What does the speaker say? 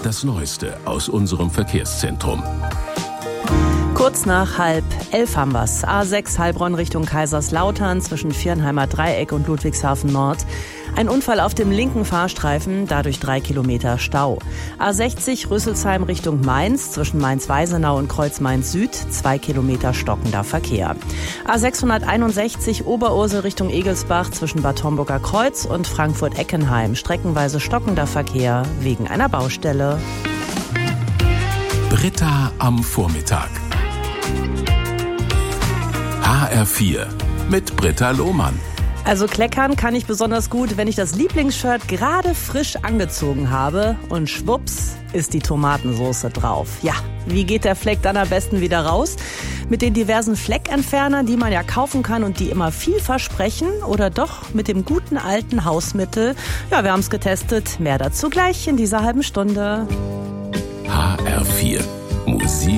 das Neueste aus unserem Verkehrszentrum. Kurz nach 10:30 haben wir's. A6 Heilbronn Richtung Kaiserslautern zwischen Viernheimer Dreieck und Ludwigshafen Nord. Ein Unfall auf dem linken Fahrstreifen, dadurch 3 Kilometer Stau. A60 Rüsselsheim Richtung Mainz zwischen Mainz-Weisenau und Kreuz-Mainz Süd, 2 Kilometer stockender Verkehr. A661 Oberursel Richtung Egelsbach zwischen Bad Homburger Kreuz und Frankfurt-Eckenheim, streckenweise stockender Verkehr wegen einer Baustelle. Britta am Vormittag. HR4 mit Britta Lohmann. Also kleckern kann ich besonders gut, wenn ich das Lieblingsshirt gerade frisch angezogen habe und schwupps ist die Tomatensoße drauf. Ja, wie geht der Fleck dann am besten wieder raus? Mit den diversen Fleckentfernern, die man ja kaufen kann und die immer viel versprechen, oder doch mit dem guten alten Hausmittel? Ja, wir haben es getestet. Mehr dazu gleich in dieser halben Stunde. HR4